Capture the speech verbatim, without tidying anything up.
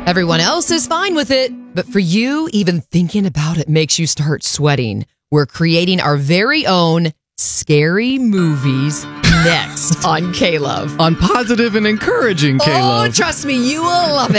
Everyone else is fine with it, but for you, even thinking about it makes you start sweating. We're creating our very own Scary Movies next on K-Love. On Positive and Encouraging K-Love. Oh, trust me, you will love it.